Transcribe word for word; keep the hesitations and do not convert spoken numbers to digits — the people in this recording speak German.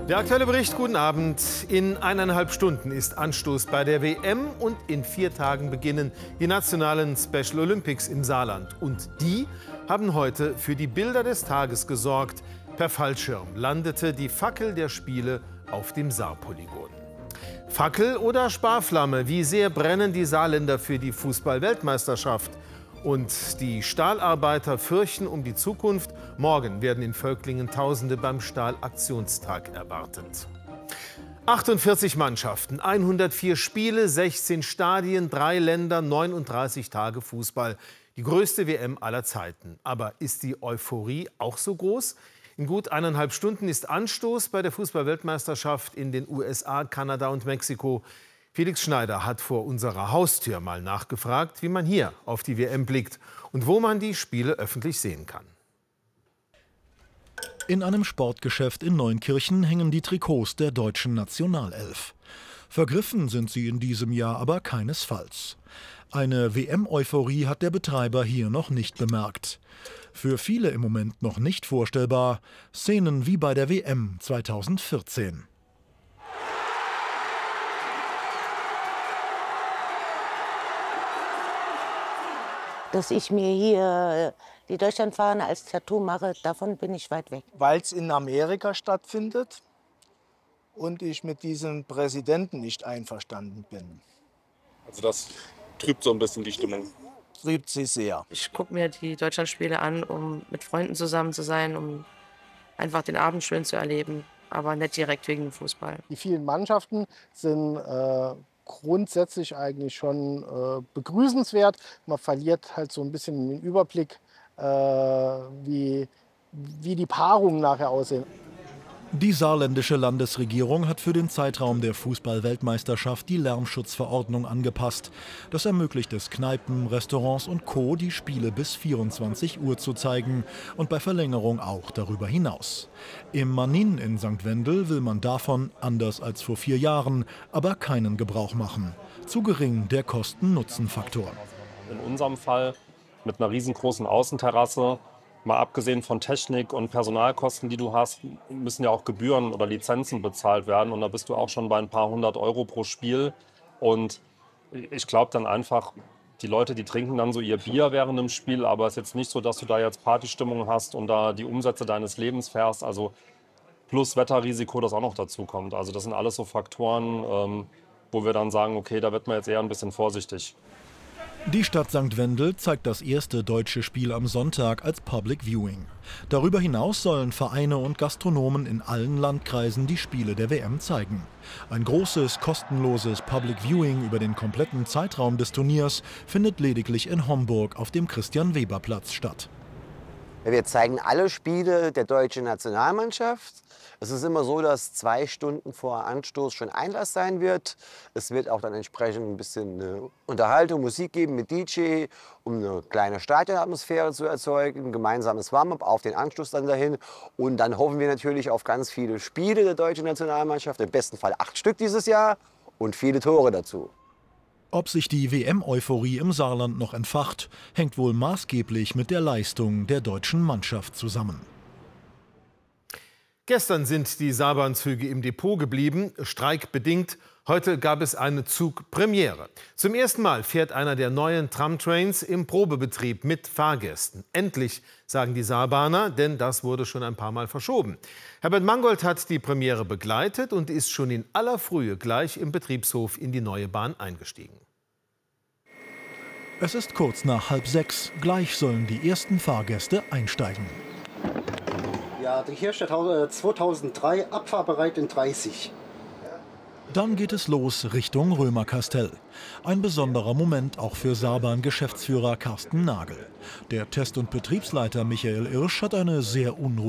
Der aktuelle Bericht, guten Abend. In eineinhalb Stunden ist Anstoß bei der W M und in vier Tagen beginnen die nationalen Special Olympics im Saarland. Und die haben heute für die Bilder des Tages gesorgt. Per Fallschirm landete die Fackel der Spiele auf dem Saarpolygon. Fackel oder Sparflamme, wie sehr brennen die Saarländer für die Fußball-Weltmeisterschaft? Und die Stahlarbeiter fürchten um die Zukunft. Morgen werden in Völklingen Tausende beim Stahlaktionstag erwartet. achtundvierzig Mannschaften, hundertvier Spiele, sechzehn Stadien, drei Länder, neununddreißig Tage Fußball. Die größte W M aller Zeiten. Aber ist die Euphorie auch so groß? In gut eineinhalb Stunden ist Anstoß bei der Fußball-Weltmeisterschaft in den U S A, Kanada und Mexiko. Felix Schneider hat vor unserer Haustür mal nachgefragt, wie man hier auf die W M blickt und wo man die Spiele öffentlich sehen kann. In einem Sportgeschäft in Neunkirchen hängen die Trikots der deutschen Nationalelf. Vergriffen sind sie in diesem Jahr aber keinesfalls. Eine W M-Euphorie hat der Betreiber hier noch nicht bemerkt. Für viele im Moment noch nicht vorstellbar, Szenen wie bei der W M zweitausendvierzehn. Dass ich mir hier die Deutschlandfahne als Tattoo mache, davon bin ich weit weg. Weil es in Amerika stattfindet und ich mit diesem Präsidenten nicht einverstanden bin. Also das trübt so ein bisschen die Stimmung. Trübt sie sehr. Ich gucke mir die Deutschlandspiele an, um mit Freunden zusammen zu sein, um einfach den Abend schön zu erleben, aber nicht direkt wegen dem Fußball. Die vielen Mannschaften sind äh, grundsätzlich eigentlich schon äh, begrüßenswert. Man verliert halt so ein bisschen den Überblick, äh, wie, wie die Paarungen nachher aussehen. Die saarländische Landesregierung hat für den Zeitraum der Fußball-Weltmeisterschaft die Lärmschutzverordnung angepasst. Das ermöglicht es Kneipen, Restaurants und Co., die Spiele bis vierundzwanzig Uhr zu zeigen und bei Verlängerung auch darüber hinaus. Im Manin in Sankt Wendel will man davon, anders als vor vier Jahren, aber keinen Gebrauch machen. Zu gering der Kosten-Nutzen-Faktor. In unserem Fall mit einer riesengroßen Außenterrasse. Mal abgesehen von Technik und Personalkosten, die du hast, müssen ja auch Gebühren oder Lizenzen bezahlt werden. Und da bist du auch schon bei ein paar hundert Euro pro Spiel. Und ich glaube dann einfach, die Leute, die trinken dann so ihr Bier während dem Spiel. Aber es ist jetzt nicht so, dass du da jetzt Partystimmung hast und da die Umsätze deines Lebens fährst. Also plus Wetterrisiko, das auch noch dazu kommt. Also das sind alles so Faktoren, ähm, wo wir dann sagen, okay, da wird man jetzt eher ein bisschen vorsichtig. Die Stadt Sankt Wendel zeigt das erste deutsche Spiel am Sonntag als Public Viewing. Darüber hinaus sollen Vereine und Gastronomen in allen Landkreisen die Spiele der W M zeigen. Ein großes, kostenloses Public Viewing über den kompletten Zeitraum des Turniers findet lediglich in Homburg auf dem Christian-Weber-Platz statt. Wir zeigen alle Spiele der deutschen Nationalmannschaft. Es ist immer so, dass zwei Stunden vor Anstoß schon Einlass sein wird. Es wird auch dann entsprechend ein bisschen Unterhaltung, Musik geben mit D J, um eine kleine Stadionatmosphäre zu erzeugen. Ein gemeinsames Warm-up auf den Anstoß dann dahin. Und dann hoffen wir natürlich auf ganz viele Spiele der deutschen Nationalmannschaft. Im besten Fall acht Stück dieses Jahr und viele Tore dazu. Ob sich die W M-Euphorie im Saarland noch entfacht, hängt wohl maßgeblich mit der Leistung der deutschen Mannschaft zusammen. Gestern sind die Saarbahnzüge im Depot geblieben, streikbedingt. Heute gab es eine Zugpremiere. Zum ersten Mal fährt einer der neuen Tramtrains im Probebetrieb mit Fahrgästen. Endlich, sagen die Saarbahner, denn das wurde schon ein paar Mal verschoben. Herbert Mangold hat die Premiere begleitet und ist schon in aller Frühe gleich im Betriebshof in die neue Bahn eingestiegen. Es ist kurz nach halb sechs. Gleich sollen die ersten Fahrgäste einsteigen. Ja, hier steht zweitausenddrei, abfahrbereit in dreißig. Dann geht es los Richtung Römerkastell. Ein besonderer Moment auch für Saarbahn-Geschäftsführer Carsten Nagel. Der Test- und Betriebsleiter Michael Irsch hat eine sehr unruhige